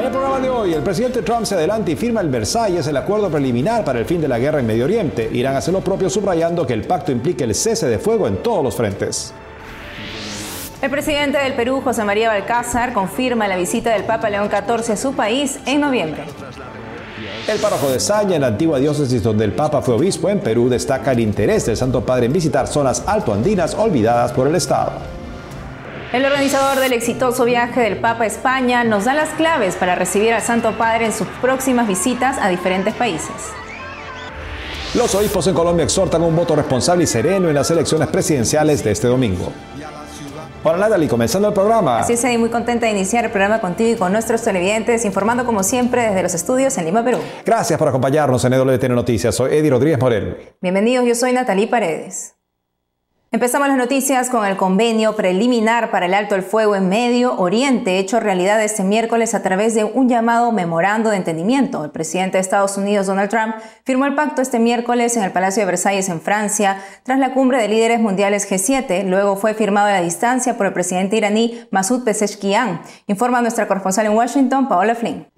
En el programa de hoy, el presidente Trump se adelanta y firma el Versalles, el acuerdo preliminar para el fin de la guerra en Medio Oriente. Irán hace lo propio, subrayando que el pacto implica el cese de fuego en todos los frentes. El presidente del Perú, José María Balcázar, confirma la visita del Papa León XIV a su país en noviembre. El párroco de Saña, en la antigua diócesis donde el Papa fue obispo en Perú, destaca el interés del Santo Padre en visitar zonas altoandinas olvidadas por el Estado. El organizador del exitoso viaje del Papa a España nos da las claves para recibir al Santo Padre en sus próximas visitas a diferentes países. Los obispos en Colombia exhortan un voto responsable y sereno en las elecciones presidenciales de este domingo. Hola Natalie, comenzando el programa. Así es, Eddie, muy contenta de iniciar el programa contigo y con nuestros televidentes, informando como siempre desde los estudios en Lima, Perú. Gracias por acompañarnos en EWTN Noticias. Soy Eddie Rodríguez Morel. Bienvenidos, yo soy Natalie Paredes. Empezamos las noticias con el convenio preliminar para el alto el fuego en Medio Oriente, hecho realidad este miércoles a través de un llamado memorando de entendimiento. El presidente de Estados Unidos, Donald Trump, firmó el pacto este miércoles en el Palacio de Versalles en Francia, tras la cumbre de líderes mundiales G7. Luego fue firmado a la distancia por el presidente iraní Masoud Pezeshkian. Informa nuestra corresponsal en Washington, Paola Flynn.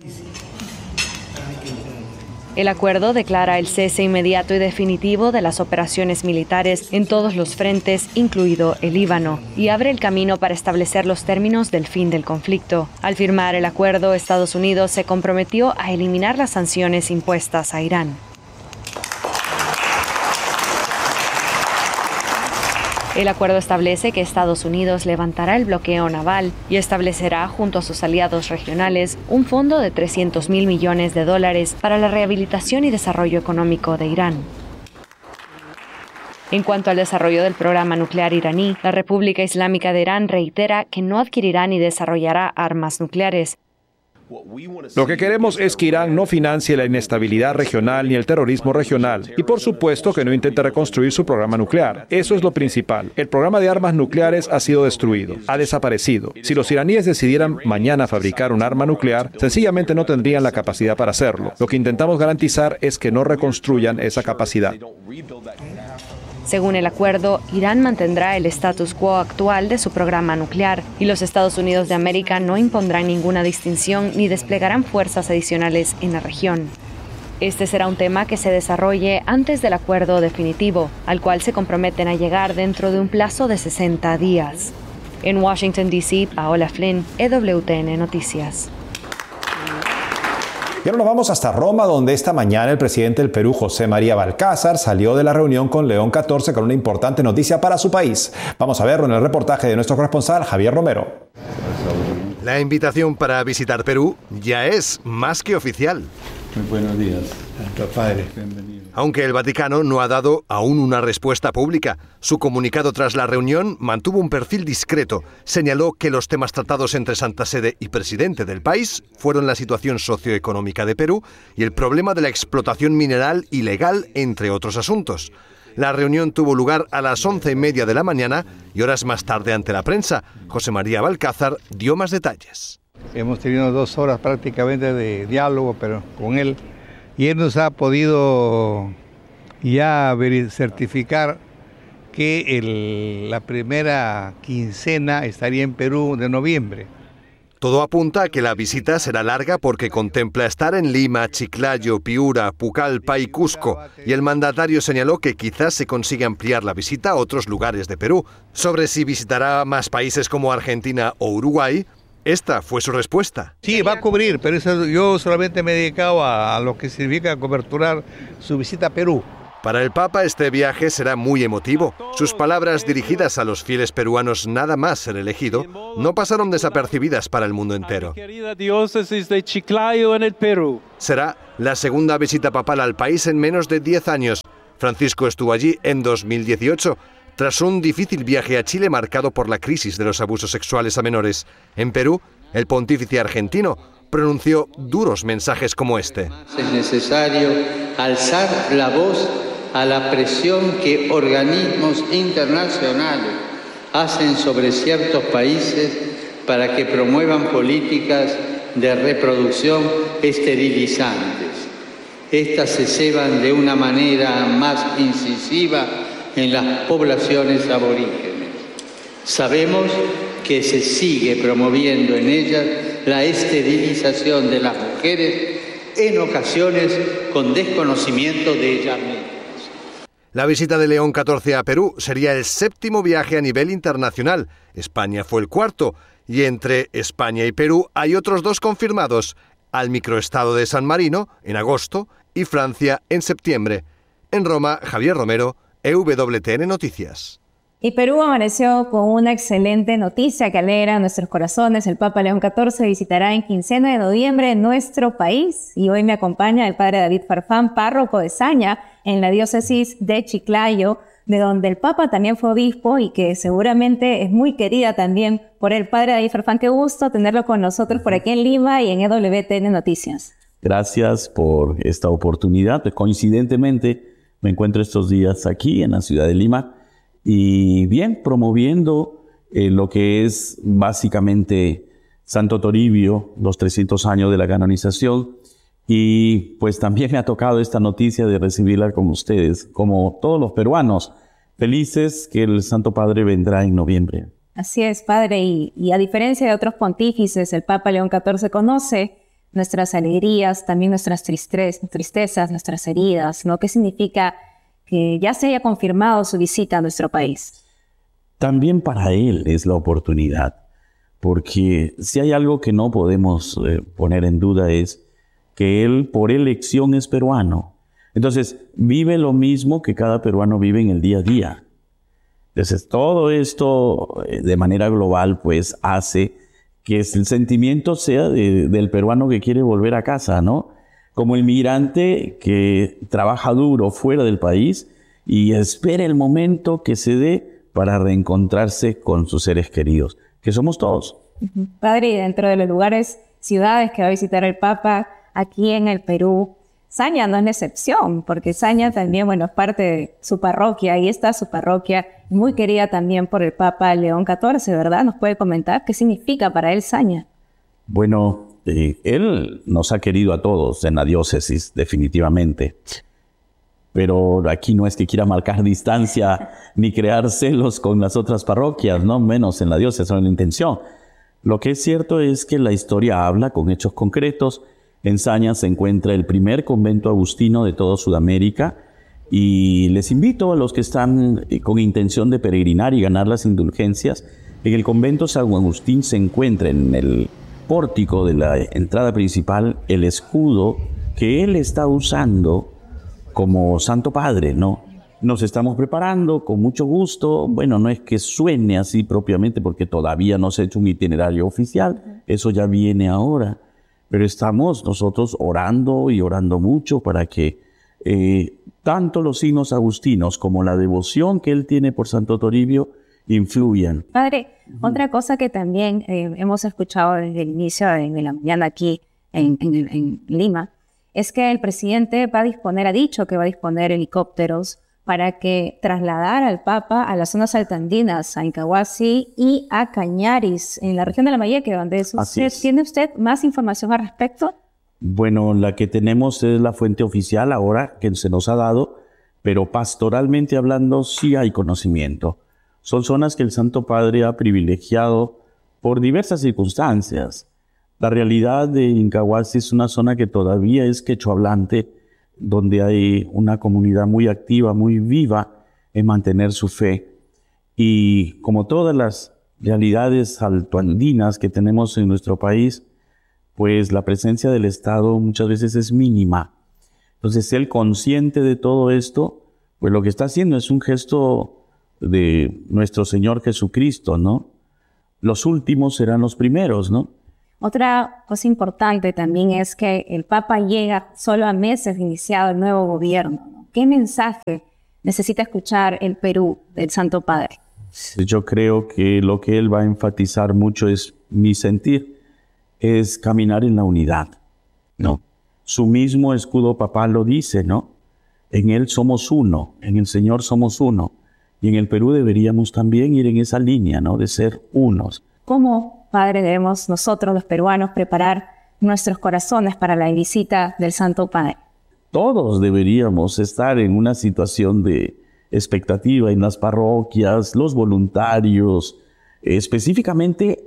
El acuerdo declara el cese inmediato y definitivo de las operaciones militares en todos los frentes, incluido el Líbano, y abre el camino para establecer los términos del fin del conflicto. Al firmar el acuerdo, Estados Unidos se comprometió a eliminar las sanciones impuestas a Irán. El acuerdo establece que Estados Unidos levantará el bloqueo naval y establecerá, junto a sus aliados regionales, un fondo de $300 mil millones para la rehabilitación y desarrollo económico de Irán. En cuanto al desarrollo del programa nuclear iraní, la República Islámica de Irán reitera que no adquirirá ni desarrollará armas nucleares. Lo que queremos es que Irán no financie la inestabilidad regional ni el terrorismo regional y por supuesto que no intente reconstruir su programa nuclear. Eso es lo principal. El programa de armas nucleares ha sido destruido, ha desaparecido. Si los iraníes decidieran mañana fabricar un arma nuclear, sencillamente no tendrían la capacidad para hacerlo. Lo que intentamos garantizar es que no reconstruyan esa capacidad. Según el acuerdo, Irán mantendrá el status quo actual de su programa nuclear y los Estados Unidos de América no impondrán ninguna distinción ni desplegarán fuerzas adicionales en la región. Este será un tema que se desarrolle antes del acuerdo definitivo, al cual se comprometen a llegar dentro de un plazo de 60 días. En Washington, D.C., Paola Flynn, EWTN Noticias. Y ahora nos vamos hasta Roma, donde esta mañana el presidente del Perú, José María Balcázar, salió de la reunión con León XIV con una importante noticia para su país. Vamos a verlo en el reportaje de nuestro corresponsal, Javier Romero. La invitación para visitar Perú ya es más que oficial. Muy buenos días, Santo Padre. Bienvenido. Aunque el Vaticano no ha dado aún una respuesta pública, su comunicado tras la reunión mantuvo un perfil discreto. Señaló que los temas tratados entre Santa Sede y presidente del país fueron la situación socioeconómica de Perú y el problema de la explotación mineral ilegal, entre otros asuntos. La reunión tuvo lugar a las 11:30 de la mañana y horas más tarde ante la prensa. José María Balcázar dio más detalles. Hemos tenido 2 horas prácticamente de diálogo pero con él y él nos ha podido ya certificar que la primera quincena estaría en Perú de noviembre. Todo apunta a que la visita será larga porque contempla estar en Lima, Chiclayo, Piura, Pucallpa y Cusco, y el mandatario señaló que quizás se consiga ampliar la visita a otros lugares de Perú. Sobre si visitará más países como Argentina o Uruguay, esta fue su respuesta. Sí, va a cubrir, pero yo solamente me he dedicado a lo que significa coberturar su visita a Perú. Para el Papa este viaje será muy emotivo. Sus palabras dirigidas a los fieles peruanos nada más ser elegido no pasaron desapercibidas para el mundo entero. Querida diócesis de Chiclayo en el Perú. Será la segunda visita papal al país en menos de 10 años. Francisco estuvo allí en 2018, tras un difícil viaje a Chile marcado por la crisis de los abusos sexuales a menores. En Perú, el pontífice argentino pronunció duros mensajes como este. Es necesario alzar la voz a la presión que organismos internacionales hacen sobre ciertos países para que promuevan políticas de reproducción esterilizantes. Estas se ceban de una manera más incisiva en las poblaciones aborígenes. Sabemos que se sigue promoviendo en ellas la esterilización de las mujeres, en ocasiones con desconocimiento de ellas mismas. La visita de León XIV a Perú sería el 7º viaje a nivel internacional. España fue el 4º, y entre España y Perú hay otros 2 confirmados, al microestado de San Marino en agosto y Francia en septiembre. En Roma, Javier Romero, EWTN Noticias. Y Perú amaneció con una excelente noticia que alegra nuestros corazones. El Papa León XIV visitará en quincena de noviembre nuestro país. Y hoy me acompaña el padre David Farfán, párroco de Saña, en la diócesis de Chiclayo, de donde el Papa también fue obispo y que seguramente es muy querida también por el padre David Farfán. Qué gusto tenerlo con nosotros por aquí en Lima y en EWTN Noticias. Gracias por esta oportunidad. Coincidentemente, me encuentro estos días aquí en la ciudad de Lima y bien promoviendo lo que es básicamente Santo Toribio, los 300 años de la canonización, y pues también me ha tocado esta noticia de recibirla con ustedes, como todos los peruanos, felices que el Santo Padre vendrá en noviembre. Así es, padre, y a diferencia de otros pontífices, el Papa León XIV conoce nuestras alegrías, también nuestras tristezas, nuestras heridas, ¿no? ¿Qué significa que ya se haya confirmado su visita a nuestro país? También para él es la oportunidad, porque si hay algo que no podemos poner en duda es que él por elección es peruano. Entonces vive lo mismo que cada peruano vive en el día a día. Entonces todo esto de manera global pues hace que el sentimiento sea del peruano que quiere volver a casa, ¿no? Como el migrante que trabaja duro fuera del país y espera el momento que se dé para reencontrarse con sus seres queridos, que somos todos. Padre, y dentro de los lugares, ciudades que va a visitar el Papa, aquí en el Perú, Saña no es la excepción, porque Saña también, bueno, es parte de su parroquia, ahí está su parroquia, muy querida también por el Papa León XIV, ¿verdad? ¿Nos puede comentar qué significa para él Saña? Bueno, él nos ha querido a todos en la diócesis, definitivamente. Pero aquí no es que quiera marcar distancia ni crear celos con las otras parroquias, no menos en la diócesis, no es la intención. Lo que es cierto es que la historia habla con hechos concretos. En Saña se encuentra el primer convento agustino de toda Sudamérica y les invito a los que están con intención de peregrinar y ganar las indulgencias. En el convento San Agustín se encuentra en el pórtico de la entrada principal el escudo que él está usando como Santo Padre, ¿no? Nos estamos preparando con mucho gusto. Bueno, no es que suene así propiamente porque todavía no se ha hecho un itinerario oficial, eso ya viene ahora. Pero estamos nosotros orando y orando mucho para que tanto los signos agustinos como la devoción que él tiene por Santo Toribio influyan. Padre, otra cosa que también hemos escuchado desde el inicio de la mañana aquí en Lima, es que el presidente ha dicho que va a disponer helicópteros para que trasladar al Papa a las zonas altoandinas, a Incahuasi y a Cañaris, en la región de Lambayeque, donde ¿tiene usted más información al respecto? Bueno, la que tenemos es la fuente oficial ahora que se nos ha dado, pero pastoralmente hablando sí hay conocimiento. Son zonas que el Santo Padre ha privilegiado por diversas circunstancias. La realidad de Incahuasi es una zona que todavía es quechua hablante, donde hay una comunidad muy activa, muy viva en mantener su fe. Y como todas las realidades altoandinas que tenemos en nuestro país, pues la presencia del Estado muchas veces es mínima. Entonces él, consciente de todo esto, pues lo que está haciendo es un gesto de nuestro Señor Jesucristo, ¿no? Los últimos serán los primeros, ¿no? Otra cosa importante también es que el Papa llega solo a meses de iniciado el nuevo gobierno. ¿Qué mensaje necesita escuchar el Perú del Santo Padre? Yo creo que lo que él va a enfatizar mucho es mi sentir, es caminar en la unidad, ¿no? Su mismo escudo papal lo dice, ¿no? En él somos uno, en el Señor somos uno. Y en el Perú deberíamos también ir en esa línea, ¿no? De ser unos. ¿Cómo, Padre, debemos nosotros los peruanos preparar nuestros corazones para la visita del Santo Padre? Todos deberíamos estar en una situación de expectativa en las parroquias, los voluntarios, específicamente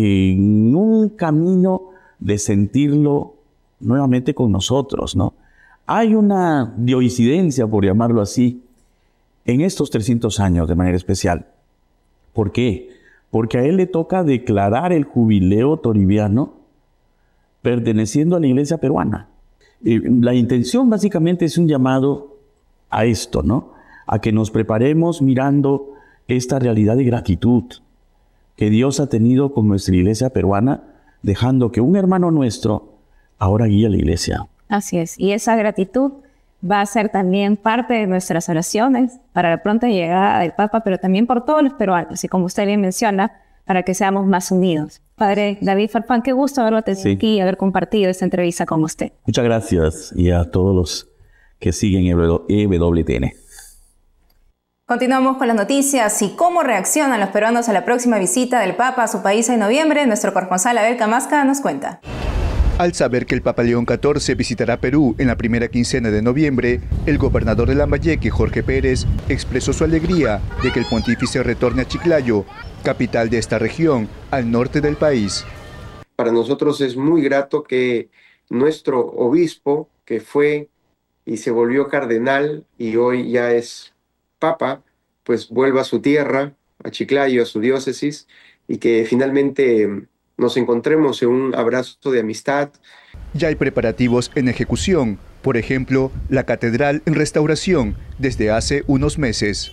en un camino de sentirlo nuevamente con nosotros, ¿no? Hay una dioicidencia, por llamarlo así, en estos 300 años de manera especial. ¿Por qué? Porque a él le toca declarar el jubileo toribiano perteneciendo a la iglesia peruana. La intención básicamente es un llamado a esto, ¿no? A que nos preparemos mirando esta realidad de gratitud que Dios ha tenido con nuestra iglesia peruana, dejando que un hermano nuestro ahora guíe a la iglesia. Así es, y esa gratitud va a ser también parte de nuestras oraciones para la pronta llegada del Papa, pero también por todos los peruanos, y como usted bien menciona, para que seamos más unidos. Padre David Farfán, qué gusto haberlo tenido aquí y haber compartido esta entrevista con usted. Muchas gracias, y a todos los que siguen EWTN. Continuamos con las noticias y cómo reaccionan los peruanos a la próxima visita del Papa a su país en noviembre. Nuestro corresponsal Abel Camasca nos cuenta. Al saber que el Papa León XIV visitará Perú en la primera quincena de noviembre, el gobernador de Lambayeque, Jorge Pérez, expresó su alegría de que el pontífice retorne a Chiclayo, capital de esta región, al norte del país. Para nosotros es muy grato que nuestro obispo, que fue y se volvió cardenal y hoy ya es Papa, pues vuelva a su tierra, a Chiclayo, a su diócesis, y que finalmente nos encontremos en un abrazo de amistad. Ya hay preparativos en ejecución, por ejemplo, la catedral en restauración desde hace unos meses.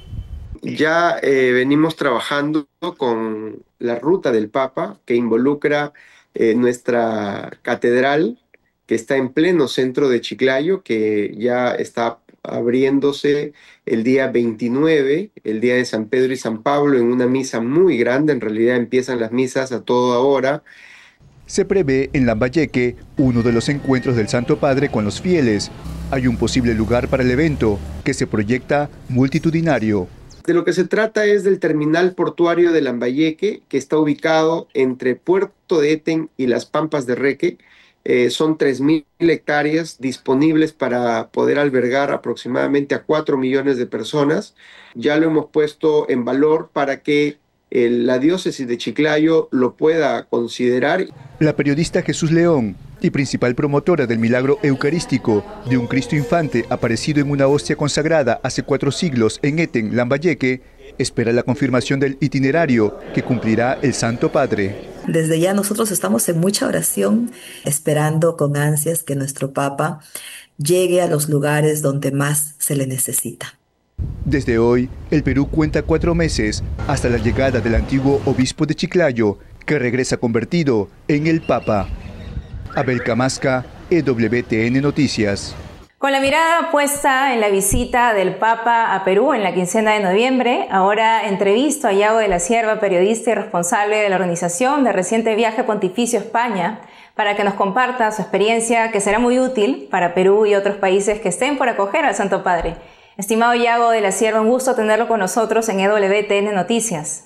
Ya venimos trabajando con la ruta del Papa, que involucra nuestra catedral, que está en pleno centro de Chiclayo, que ya está abriéndose el día 29, el día de San Pedro y San Pablo, en una misa muy grande. En realidad empiezan las misas a toda hora. Se prevé en Lambayeque uno de los encuentros del Santo Padre con los fieles. Hay un posible lugar para el evento, que se proyecta multitudinario. De lo que se trata es del terminal portuario de Lambayeque, que está ubicado entre Puerto de Eten y Las Pampas de Reque. Son 3.000 hectáreas disponibles para poder albergar aproximadamente a 4 millones de personas. Ya lo hemos puesto en valor para que la diócesis de Chiclayo lo pueda considerar. La periodista Jesús León, y principal promotora del milagro eucarístico de un Cristo infante aparecido en una hostia consagrada hace 4 siglos en Eten, Lambayeque, espera la confirmación del itinerario que cumplirá el Santo Padre. Desde ya nosotros estamos en mucha oración, esperando con ansias que nuestro Papa llegue a los lugares donde más se le necesita. Desde hoy, el Perú cuenta 4 meses hasta la llegada del antiguo obispo de Chiclayo, que regresa convertido en el Papa. Abel Camasca, EWTN Noticias. Con la mirada puesta en la visita del Papa a Perú en la quincena de noviembre, ahora entrevisto a Yago de la Cierva, periodista y responsable de la organización del reciente viaje pontificio a España, para que nos comparta su experiencia, que será muy útil para Perú y otros países que estén por acoger al Santo Padre. Estimado Yago de la Cierva, un gusto tenerlo con nosotros en EWTN Noticias.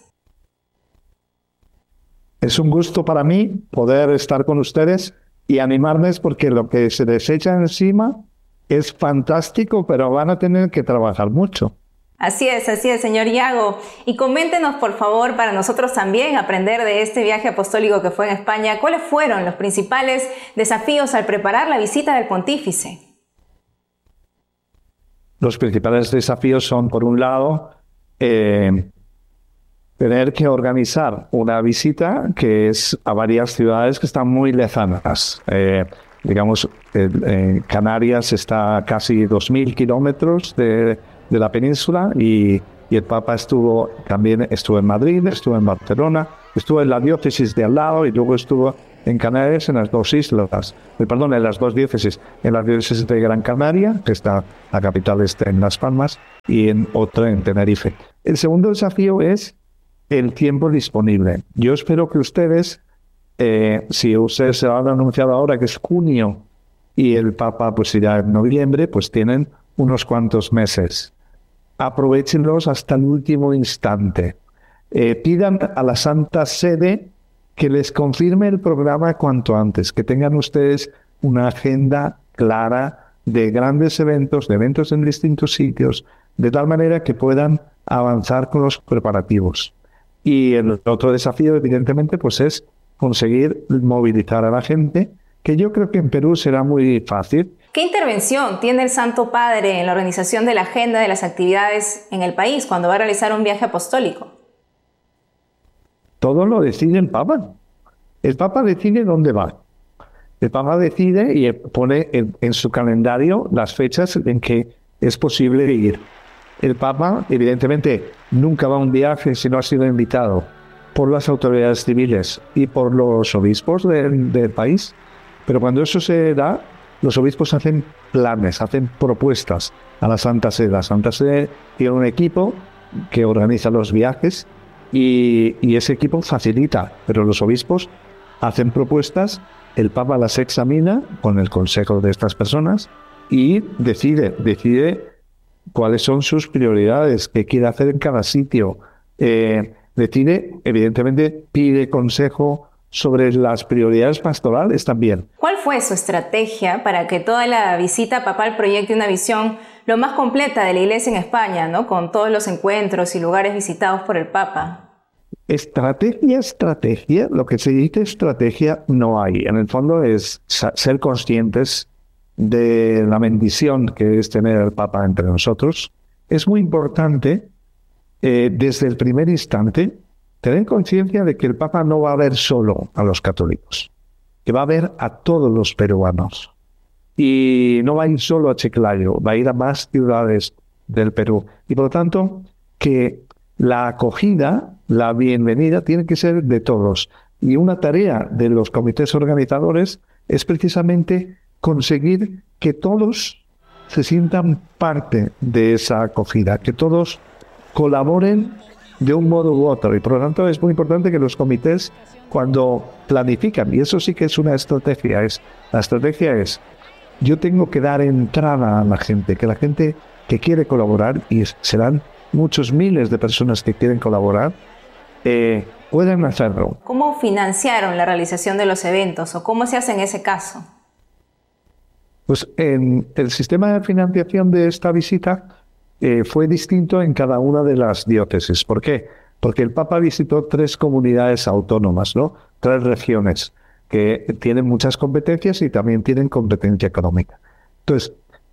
Es un gusto para mí poder estar con ustedes y animarles, porque lo que se les echa encima es fantástico, pero van a tener que trabajar mucho. Así es, señor Yago. Y coméntenos, por favor, para nosotros también aprender de este viaje apostólico que fue en España, ¿cuáles fueron los principales desafíos al preparar la visita del pontífice? Los principales desafíos son, por un lado, tener que organizar una visita que es a varias ciudades que están muy lejanas. Digamos, Canarias está a casi 2.000 kilómetros de la península y el Papa también estuvo en Madrid, estuvo en Barcelona, estuvo en la diócesis de al lado y luego estuvo en Canarias, en las dos islas, en las dos diócesis, en la diócesis de Gran Canaria, que está, la capital está en Las Palmas, y en otra en Tenerife. El segundo desafío es el tiempo disponible. Yo espero que ustedes, si ustedes se han anunciado ahora que es junio y el Papa pues irá en noviembre, pues tienen unos cuantos meses. Aprovéchenlos hasta el último instante. Pidan a la Santa Sede que les confirme el programa cuanto antes, que tengan ustedes una agenda clara de grandes eventos, de eventos en distintos sitios, de tal manera que puedan avanzar con los preparativos. Y el otro desafío, evidentemente, pues es conseguir movilizar a la gente, que yo creo que en Perú será muy fácil. ¿Qué intervención tiene el Santo Padre en la organización de la agenda de las actividades en el país cuando va a realizar un viaje apostólico? Todo lo decide el Papa. El Papa decide dónde va. El Papa decide y pone en su calendario las fechas en que es posible ir. El Papa, evidentemente, nunca va a un viaje si no ha sido invitado por las autoridades civiles y por los obispos del país. Pero cuando eso se da, los obispos hacen planes, hacen propuestas a la Santa Sede. La Santa Sede tiene un equipo que organiza los viajes y ese equipo facilita, pero los obispos hacen propuestas, el Papa las examina con el consejo de estas personas y decide cuáles son sus prioridades, qué quiere hacer en cada sitio. Decide, evidentemente, pide consejo sobre las prioridades pastorales también. ¿Cuál fue su estrategia para que toda la visita papal proyecte una visión lo más completa de la Iglesia en España, ¿no? Con todos los encuentros y lugares visitados por el Papa? Estrategia, lo que se dice estrategia no hay. En el fondo es ser conscientes de la bendición que es tener al Papa entre nosotros. Es muy importante, desde el primer instante, tener conciencia de que el Papa no va a ver solo a los católicos, que va a ver a todos los peruanos. Y no va a ir solo a Chiclayo, va a ir a más ciudades del Perú. Y por lo tanto, que la acogida, la bienvenida, tiene que ser de todos. Y una tarea de los comités organizadores es precisamente conseguir que todos se sientan parte de esa acogida, que todos colaboren de un modo u otro. Y por lo tanto es muy importante que los comités, cuando planifican, y eso sí que es una estrategia, la estrategia es, yo tengo que dar entrada a la gente, que la gente que quiere colaborar, y serán muchos miles de personas que quieren colaborar, puedan hacerlo. ¿Cómo financiaron la realización de los eventos o cómo se hace en ese caso? Pues en el sistema de financiación de esta visita fue distinto en cada una de las diócesis. ¿Por qué? Porque el Papa visitó 3 comunidades autónomas, ¿no? 3 regiones que tienen muchas competencias y también tienen competencia económica. Entonces,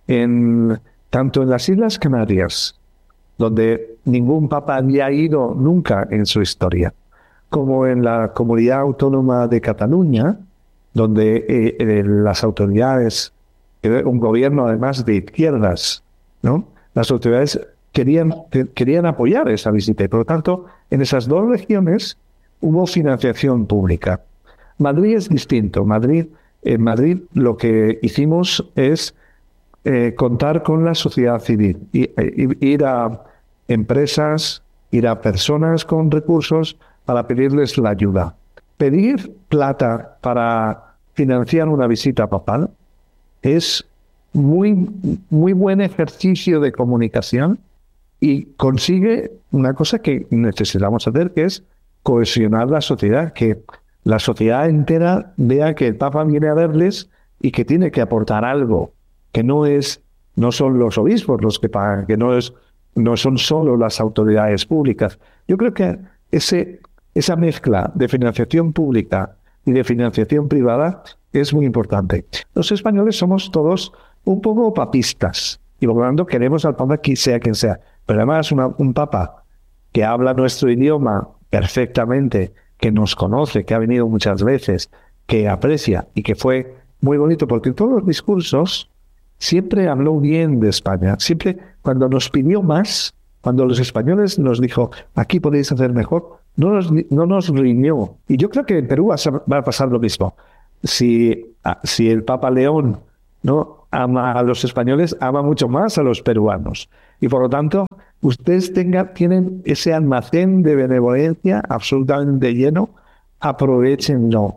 tanto en las Islas Canarias, donde ningún Papa había ido nunca en su historia, como en la comunidad autónoma de Cataluña, donde las autoridades, un gobierno además de izquierdas, ¿no? Las autoridades querían apoyar esa visita y por lo tanto en esas 2 regiones hubo financiación pública. Madrid es distinto. En Madrid lo que hicimos es contar con la sociedad civil, ir a empresas, ir a personas con recursos para pedirles la ayuda. Pedir plata para financiar una visita papal es muy buen ejercicio de comunicación y consigue una cosa que necesitamos hacer, que es cohesionar la sociedad, que la sociedad entera vea que el Papa viene a verles y que tiene que aportar algo, que no son los obispos los que pagan, que no son solo las autoridades públicas. Yo creo que esa mezcla de financiación pública y de financiación privada es muy importante. Los españoles somos todos un poco papistas y por lo tanto queremos al Papa sea quien sea, pero además un Papa que habla nuestro idioma perfectamente, que nos conoce, que ha venido muchas veces, que aprecia y que fue muy bonito porque en todos los discursos siempre habló bien de España. Siempre cuando nos pidió más, cuando los españoles nos dijo, aquí podéis hacer mejor, no nos riñó. Y yo creo que en Perú va a pasar lo mismo. Si el Papa León no ama a los españoles, ama mucho más a los peruanos. Y por lo tanto, ustedes tienen ese almacén de benevolencia absolutamente lleno, aprovechenlo.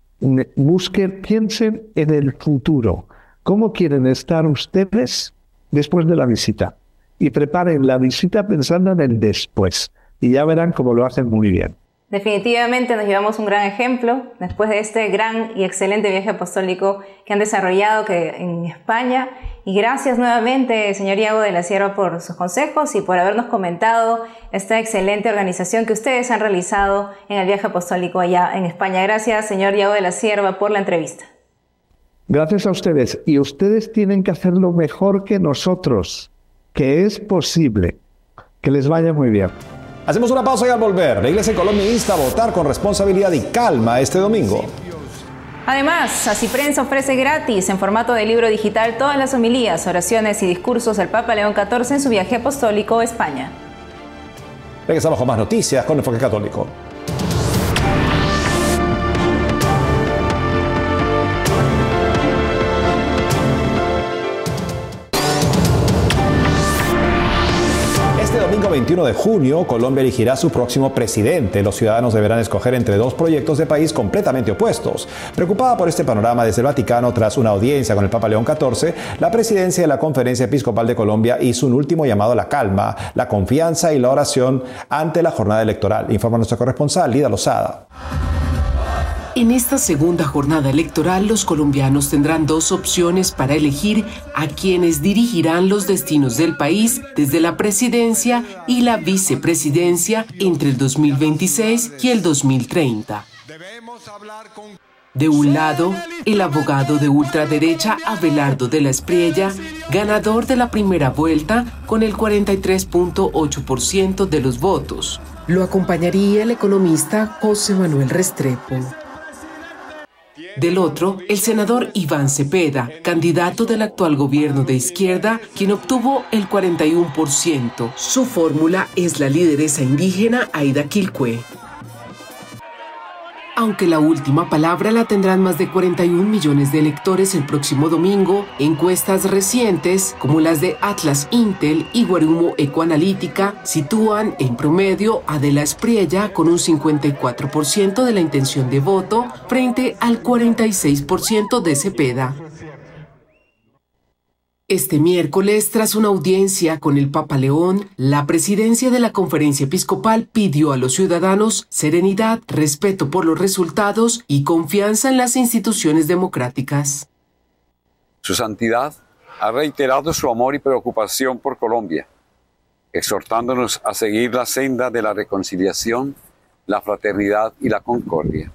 Piensen en el futuro. ¿Cómo quieren estar ustedes después de la visita? Y preparen la visita pensando en el después. Y ya verán cómo lo hacen muy bien. Definitivamente nos llevamos un gran ejemplo después de este gran y excelente viaje apostólico que han desarrollado en España. Y gracias nuevamente, señor Yago de la Sierva, por sus consejos y por habernos comentado esta excelente organización que ustedes han realizado en el viaje apostólico allá en España. Gracias, señor Yago de la Sierva, por la entrevista. Gracias a ustedes. Y ustedes tienen que hacerlo mejor que nosotros, que es posible. Que les vaya muy bien. Hacemos una pausa y al volver, la Iglesia en Colombia insta a votar con responsabilidad y calma este domingo. Además, Asiprensa ofrece gratis en formato de libro digital todas las homilías, oraciones y discursos del Papa León XIV en su viaje apostólico a España. Regresamos con más noticias con Enfoque Católico. Domingo 21 de junio, Colombia elegirá su próximo presidente. Los ciudadanos deberán escoger entre dos proyectos de país completamente opuestos. Preocupada por este panorama desde el Vaticano, tras una audiencia con el Papa León XIV, la presidencia de la Conferencia Episcopal de Colombia hizo un último llamado a la calma, la confianza y la oración ante la jornada electoral. Informa nuestra corresponsal, Lida Lozada. En esta segunda jornada electoral, los colombianos tendrán dos opciones para elegir a quienes dirigirán los destinos del país desde la presidencia y la vicepresidencia entre el 2026 y el 2030. De un lado, el abogado de ultraderecha Abelardo de la Espriella, ganador de la primera vuelta con el 43.8% de los votos. Lo acompañaría el economista José Manuel Restrepo. Del otro, el senador Iván Cepeda, candidato del actual gobierno de izquierda, quien obtuvo el 41%. Su fórmula es la lideresa indígena Aida Quilcue. Aunque la última palabra la tendrán más de 41 millones de electores el próximo domingo, encuestas recientes, como las de Atlas Intel y Guarumo Ecoanalítica, sitúan en promedio a De la Espriella con un 54% de la intención de voto frente al 46% de Cepeda. Este miércoles, tras una audiencia con el Papa León, la presidencia de la Conferencia Episcopal pidió a los ciudadanos serenidad, respeto por los resultados y confianza en las instituciones democráticas. Su Santidad ha reiterado su amor y preocupación por Colombia, exhortándonos a seguir la senda de la reconciliación, la fraternidad y la concordia.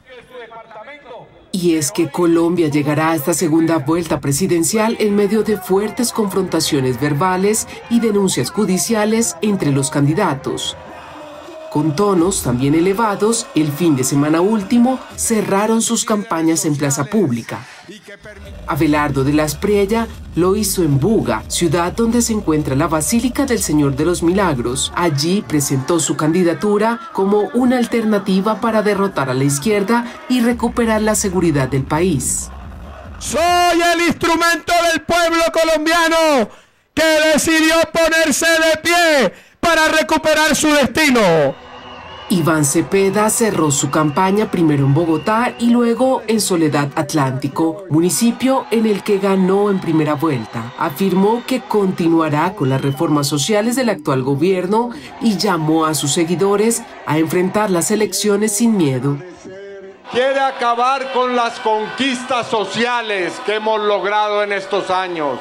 Y es que Colombia llegará a esta segunda vuelta presidencial en medio de fuertes confrontaciones verbales y denuncias judiciales entre los candidatos. Con tonos también elevados, el fin de semana último cerraron sus campañas en plaza pública. Abelardo de la Espriella lo hizo en Buga, ciudad donde se encuentra la Basílica del Señor de los Milagros. Allí presentó su candidatura como una alternativa para derrotar a la izquierda y recuperar la seguridad del país. Soy el instrumento del pueblo colombiano que decidió ponerse de pie para recuperar su destino. Iván Cepeda cerró su campaña primero en Bogotá y luego en Soledad Atlántico, municipio en el que ganó en primera vuelta. Afirmó que continuará con las reformas sociales del actual gobierno y llamó a sus seguidores a enfrentar las elecciones sin miedo. Quiere acabar con las conquistas sociales que hemos logrado en estos años.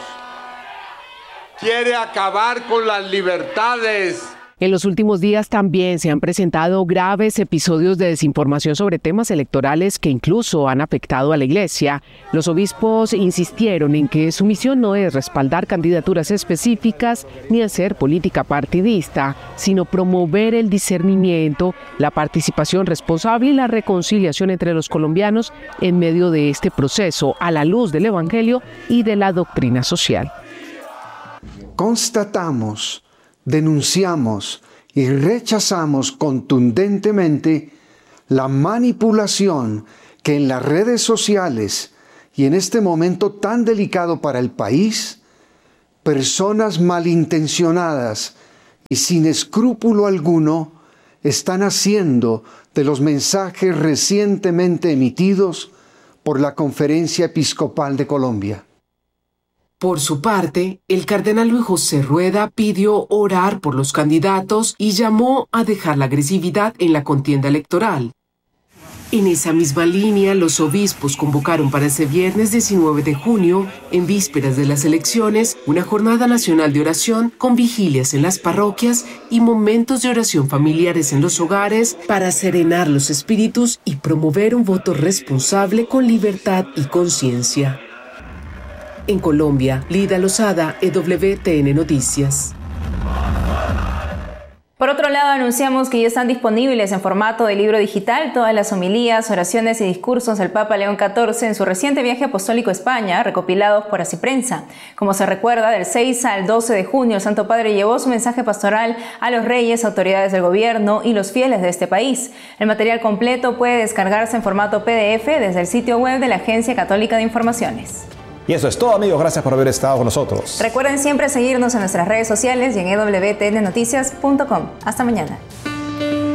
Quiere acabar con las libertades. En los últimos días también se han presentado graves episodios de desinformación sobre temas electorales que incluso han afectado a la Iglesia. Los obispos insistieron en que su misión no es respaldar candidaturas específicas ni hacer política partidista, sino promover el discernimiento, la participación responsable y la reconciliación entre los colombianos en medio de este proceso, a la luz del Evangelio y de la doctrina social. Constatamos, denunciamos y rechazamos contundentemente la manipulación que en las redes sociales y en este momento tan delicado para el país, personas malintencionadas y sin escrúpulo alguno están haciendo de los mensajes recientemente emitidos por la Conferencia Episcopal de Colombia. Por su parte, el cardenal Luis José Rueda pidió orar por los candidatos y llamó a dejar la agresividad en la contienda electoral. En esa misma línea, los obispos convocaron para ese viernes 19 de junio, en vísperas de las elecciones, una jornada nacional de oración con vigilias en las parroquias y momentos de oración familiares en los hogares para serenar los espíritus y promover un voto responsable con libertad y conciencia. En Colombia, Lida Lozada, EWTN Noticias. Por otro lado, anunciamos que ya están disponibles en formato de libro digital todas las homilías, oraciones y discursos del Papa León XIV en su reciente viaje apostólico a España, recopilados por Así Prensa. Como se recuerda, del 6 al 12 de junio, el Santo Padre llevó su mensaje pastoral a los reyes, autoridades del gobierno y los fieles de este país. El material completo puede descargarse en formato PDF desde el sitio web de la Agencia Católica de Informaciones. Y eso es todo, amigos. Gracias por haber estado con nosotros. Recuerden siempre seguirnos en nuestras redes sociales y en www.tnnoticias.com. Hasta mañana.